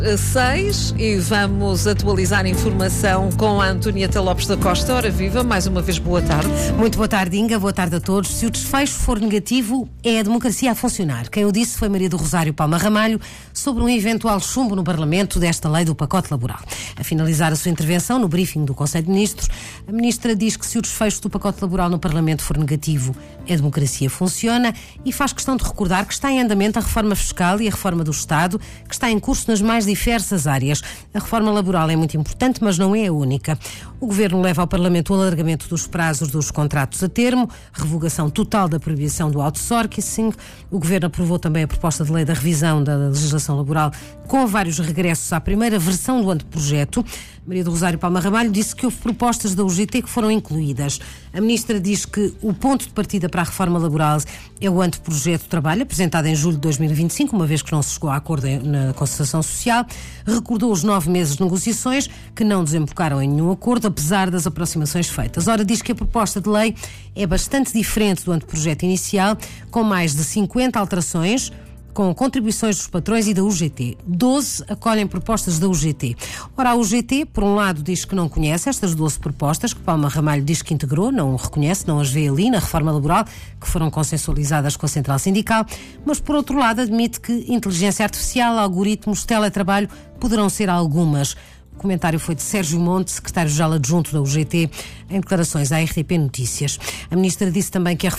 6 e vamos atualizar informação com a Antonieta Lopes da Costa. Ora viva, mais uma vez boa tarde. Muito boa tarde, Inga, boa tarde a todos. Se o desfecho for negativo, é a democracia a funcionar. Quem o disse foi Maria do Rosário Palma Ramalho sobre um eventual chumbo no Parlamento desta lei do pacote laboral. A finalizar a sua intervenção no briefing do Conselho de Ministros, a Ministra diz que se o desfecho do pacote laboral no Parlamento for negativo, a democracia funciona e faz questão de recordar que está em andamento a reforma fiscal e a reforma do Estado, que está em curso nas mais diversas áreas. A reforma laboral é muito importante, mas não é a única. O Governo leva ao Parlamento o alargamento dos prazos dos contratos a termo, revogação total da proibição do outsourcing. O Governo aprovou também a proposta de lei da revisão da legislação laboral com vários regressos à primeira versão do anteprojeto. Maria do Rosário Palma Ramalho disse que houve propostas da UGT que foram incluídas. A Ministra diz que o ponto de partida para a reforma laboral é o anteprojeto de trabalho, apresentado em julho de 2025, uma vez que não se chegou a acordo na concertação social. Recordou os 9 meses de negociações que não desembocaram em nenhum acordo, apesar das aproximações feitas. Ora, diz que a proposta de lei é bastante diferente do anteprojeto inicial, com mais de 50 alterações, com contribuições dos patrões e da UGT. 12 acolhem propostas da UGT. Ora, a UGT, por um lado, diz que não conhece estas 12 propostas, que Palma Ramalho diz que integrou, não reconhece, não as vê ali na reforma laboral, que foram consensualizadas com a Central Sindical, mas, por outro lado, admite que inteligência artificial, algoritmos, teletrabalho poderão ser algumas. O comentário foi de Sérgio Monte, secretário-geral adjunto da UGT, em declarações à RTP Notícias. A Ministra disse também que esta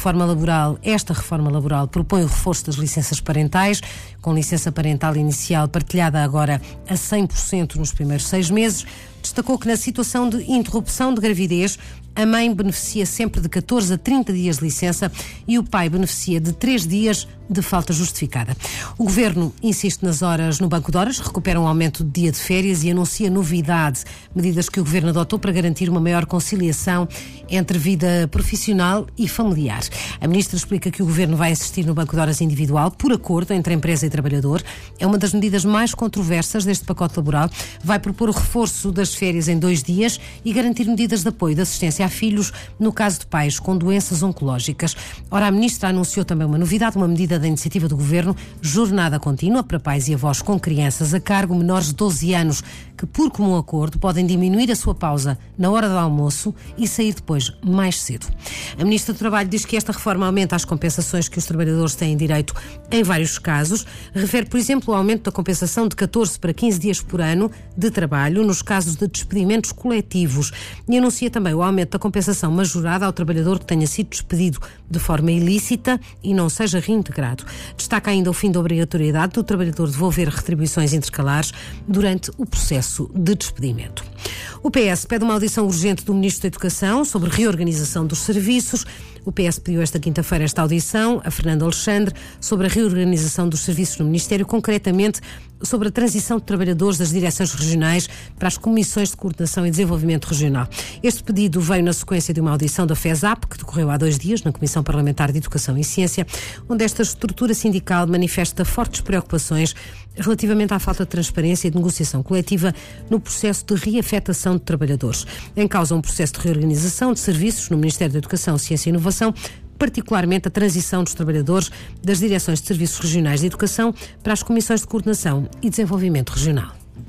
reforma laboral, propõe o reforço das licenças parentais, com licença parental inicial partilhada agora a 100% nos primeiros 6 meses. Destacou que na situação de interrupção de gravidez, a mãe beneficia sempre de 14 a 30 dias de licença e o pai beneficia de 3 dias de falta justificada. O Governo insiste nas horas no banco de horas, recupera um aumento de dia de férias e anuncia novidade, medidas que o Governo adotou para garantir uma maior conciliação entre vida profissional e familiar. A Ministra explica que o Governo vai insistir no banco de horas individual, por acordo entre a empresa e trabalhador. É uma das medidas mais controversas deste pacote laboral. Vai propor o reforço das férias em 2 dias e garantir medidas de apoio e de assistência a filhos no caso de pais com doenças oncológicas. Ora, a Ministra anunciou também uma novidade, uma medida da iniciativa do Governo, jornada contínua para pais e avós com crianças a cargo menores de 12 anos, que por comum acordo podem diminuir a sua pausa na hora do almoço e sair depois mais cedo. A Ministra do Trabalho diz que esta reforma aumenta as compensações que os trabalhadores têm direito em vários casos. Refere, por exemplo, o aumento da compensação de 14 para 15 dias por ano de trabalho nos casos de despedimentos coletivos e anuncia também o aumento da compensação majorada ao trabalhador que tenha sido despedido de forma ilícita e não seja reintegrado. Destaca ainda o fim da obrigatoriedade do trabalhador devolver retribuições intercalares durante o processo de despedimento. O PS pede uma audição urgente do Ministro da Educação sobre reorganização dos serviços. O PS pediu esta quinta-feira esta audição a Fernando Alexandre sobre a reorganização dos serviços no Ministério, concretamente sobre a transição de trabalhadores das direções regionais para as comissões de coordenação e desenvolvimento regional. Este pedido veio na sequência de uma audição da FESAP, que decorreu há 2 dias na Comissão Parlamentar de Educação e Ciência, onde esta estrutura sindical manifesta fortes preocupações relativamente à falta de transparência e de negociação coletiva no processo de reafetação de trabalhadores. Em causa um processo de reorganização de serviços no Ministério da Educação, Ciência e Inovação, particularmente a transição dos trabalhadores das direções de serviços regionais de educação para as comissões de coordenação e desenvolvimento regional.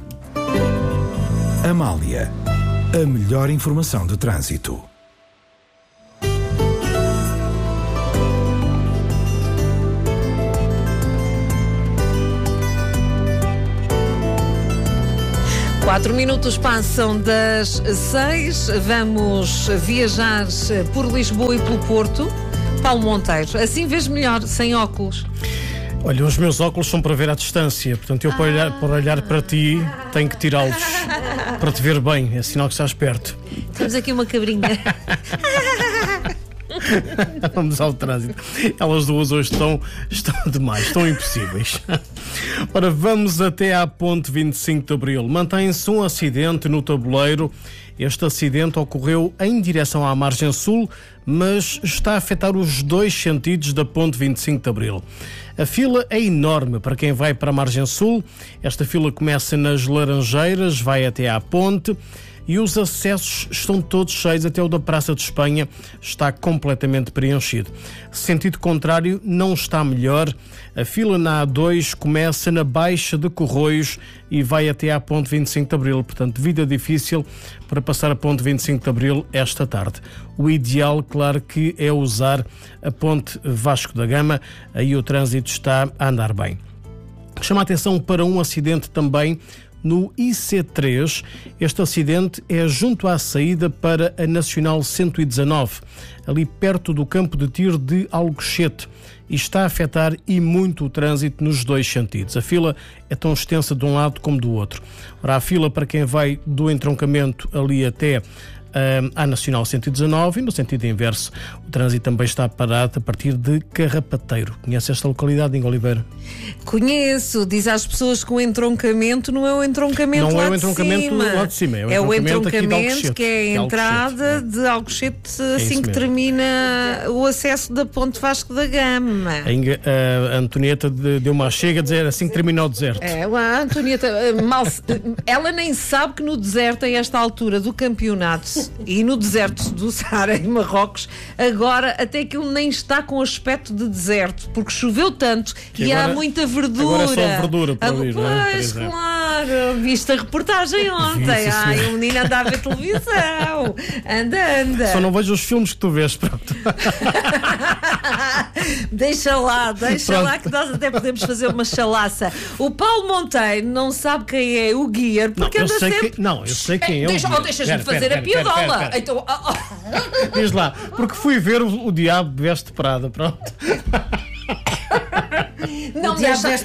Amália, a melhor informação de trânsito. Quatro minutos passam das 6. Vamos viajar por Lisboa e pelo Porto. Paulo Monteiro, assim vês melhor, sem óculos. Olha, os meus óculos são para ver à distância, portanto eu para olhar para ti tenho que tirá-los para te ver bem, é sinal que estás perto. Temos aqui uma cabrinha. Vamos ao trânsito. Elas duas hoje estão demais, estão impossíveis. Ora, vamos até à ponte 25 de Abril. Mantém-se um acidente no tabuleiro. Este acidente ocorreu em direção à margem sul, mas está a afetar os 2 sentidos da ponte 25 de Abril. A fila é enorme para quem vai para a margem sul. Esta fila começa nas Laranjeiras, vai até à ponte e os acessos estão todos cheios, até o da Praça de Espanha está completamente preenchido. Sentido contrário não está melhor. A fila na A2 começa na Baixa de Corroios e vai até à Ponte 25 de Abril. Portanto, vida difícil para passar a Ponte 25 de Abril esta tarde. O ideal, claro, que é usar a Ponte Vasco da Gama. Aí o trânsito está a andar bem. Chama a atenção para um acidente também no IC3. Este acidente é junto à saída para a Nacional 119, ali perto do campo de tiro de Alcochete, e está a afetar e muito o trânsito nos dois sentidos. A fila é tão extensa de um lado como do outro. Ora, a fila para quem vai do entroncamento ali até à Nacional 119 e no sentido inverso o trânsito também está parado a partir de Carrapateiro. Conhece esta localidade, Inga Oliveira? Conheço, diz às pessoas que o entroncamento não é o entroncamento não lá é o de entroncamento cima. lá de cima, é o entroncamento Alcochete, que é a entrada de Alcochete assim que termina o acesso da Ponte Vasco da Gama. A Antonieta deu uma chega a dizer assim que termina o deserto. A Antonieta, ela nem sabe que no deserto, a esta altura do campeonato e no deserto do Saara em Marrocos, agora até aquilo nem está com aspecto de deserto, porque choveu tanto que há muita verdura. Agora é só verdura para ali, não é? Pois, claro, viste a reportagem ontem. Ai, o menino anda a ver televisão. Anda. Só não vejo os filmes que tu vês, pronto. Deixa lá que nós até podemos fazer uma chalaça. O Paulo Monteiro não sabe quem é o Guiar, porque anda sempre... eu sei quem é o Guiar. Deixas-me fazer a piadola. Então, diz lá, porque fui ver o Diabo Veste Prada, pronto. Não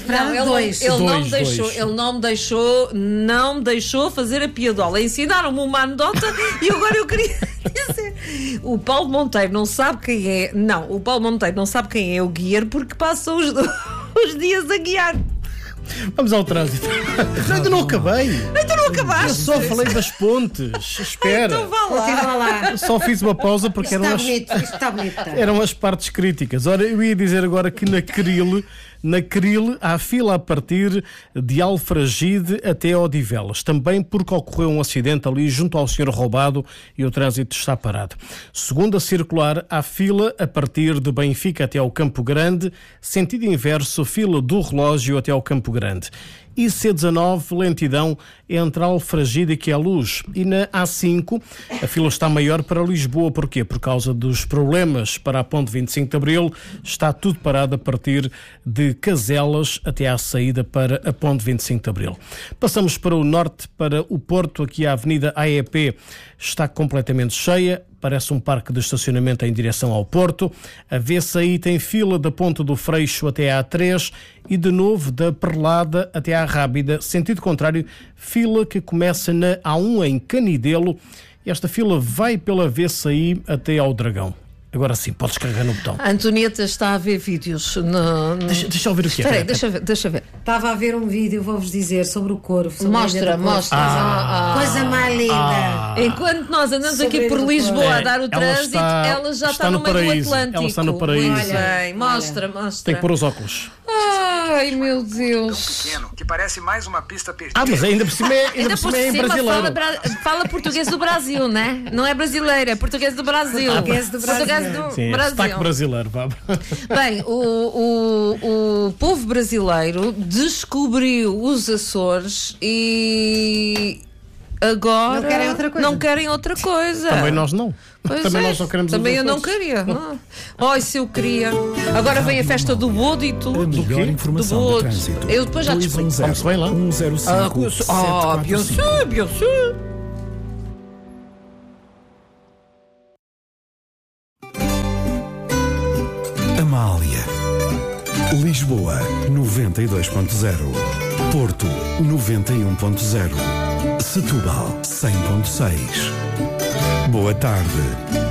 me deixou fazer a piadola. Ensinaram-me uma anedota e agora eu queria dizer. O Paulo Monteiro não sabe quem é. Não, o Paulo Monteiro não sabe quem é o Guiar porque passa os dias a guiar. Vamos ao trânsito. Ainda não acabei. Então não acabaste. Eu só falei das pontes. Espera. Então vá lá. Só fiz uma pausa porque Está bonito. eram as partes críticas. Ora, eu ia dizer agora que na Cril há fila a partir de Alfragide até Odivelas. Também porque ocorreu um acidente ali junto ao Senhor Roubado e o trânsito está parado. Segunda circular, há fila a partir de Benfica até ao Campo Grande. Sentido inverso, fila do Relógio até ao Campo Grande. IC19, lentidão entre Alfragide e que é a Luz. E na A5, a fila está maior para Lisboa. Porquê? Por causa dos problemas para a Ponte 25 de Abril. Está tudo parado a partir de Caselas até à saída para a Ponte 25 de Abril. Passamos para o norte, para o Porto. Aqui a Avenida AEP está completamente cheia. Parece um parque de estacionamento em direção ao Porto. A VCI tem fila da Ponte do Freixo até à A3 e de novo da Perlada até à Rábida. Sentido contrário, fila que começa na A1 em Canidelo. E esta fila vai pela VCI até ao Dragão. Agora sim, podes carregar no botão. A Antonieta está a ver vídeos no... Deixa eu ver o que é. Espera aí, deixa ver. Estava a ver um vídeo, vou-vos dizer, sobre o corvo. Mostra. Coisa mais linda. Enquanto nós andamos aqui por Lisboa a dar o trânsito, ela já está no meio do Atlântico. Ela está no paraíso. Bem, mostra. Tem que pôr os óculos. Ai, meu Deus. Pequeno, que parece mais uma pista perdida. Mas ainda por cima é em brasileiro. Fala português do Brasil, né? Não é brasileiro, é português do Brasil. Português do Sim, Brasil. Sotaque brasileiro, vá. Bem, o povo brasileiro descobriu os Açores e agora não querem outra coisa. Também nós não. Nós não queremos. Também eu não queria. Se eu queria. Agora vem a festa do Bodo e tudo. A melhor informação do trânsito. Eu depois já te explico. Vamos bem lá. 105 Beyoncé. Amália. Lisboa 92.0. Porto 91.0. Setúbal 100.6. Boa tarde.